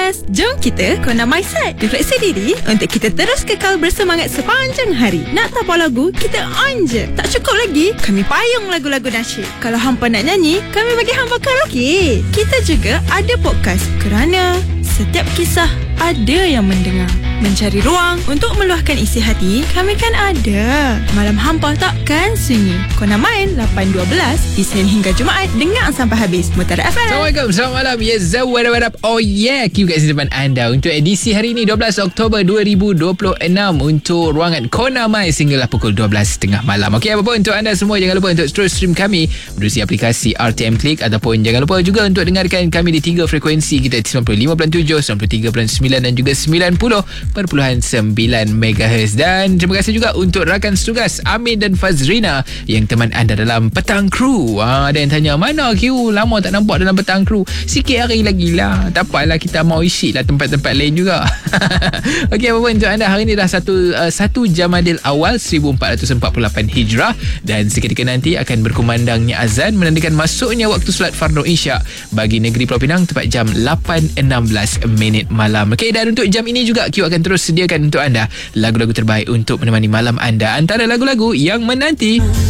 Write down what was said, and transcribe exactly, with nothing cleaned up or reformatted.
belas. Jom kita Kona Mindset. Refleksi diri untuk kita terus kekal bersemangat sepanjang hari. Nak tapau lagu, kita on je. Tak cukup lagi, kami payung lagu-lagu nasyid. Kalau hampa nak nyanyi, kami bagi hampa karaoke. Kita juga ada podcast kerana setiap kisah ada yang mendengar. Mencari ruang untuk meluahkan isi hati, kami kan ada. Malam hampa takkan sunyi. Kona main lapan dua belas Isnin hingga Jumaat. Dengar sampai habis. Mutara F M. Assalamualaikum, selamat malam. Yes, what up, what up? Oh yeah, Q kat sini depan anda untuk edisi hari ini dua belas Oktober dua ribu dua puluh enam untuk ruangan Kona Mai sehinggalah pukul dua belas tiga puluh malam. Okey, apa pun untuk anda semua, jangan lupa untuk terus stream kami melalui aplikasi R T M Click, ataupun jangan lupa juga untuk dengarkan kami di tiga frekuensi kita, sembilan puluh lima perpuluhan tujuh, sembilan puluh tiga perpuluhan sembilan dan juga sembilan puluh perpuluhan sembilan megahertz. Dan terima kasih juga untuk rakan setugas Amin dan Fazrina yang teman anda dalam Petang Kru. Ha, ada yang tanya, mana Q? Lama tak nampak dalam Petang Kru. Sikit hari lagi lah. Tak apalah, kita mau isi lah tempat-tempat lain juga. Okey, apa pun untuk anda, hari ini dah satu uh, satu Jamadil Awal seribu empat ratus empat puluh lapan Hijrah, dan seketika nanti akan berkumandangnya azan menandakan masuknya waktu solat fardu Isyak bagi negeri Pulau Pinang tepat jam lapan enam belas minit malam. Okey, dan untuk jam ini juga Q akan terus sediakan untuk anda lagu-lagu terbaik untuk menemani malam anda. Antara lagu-lagu yang menanti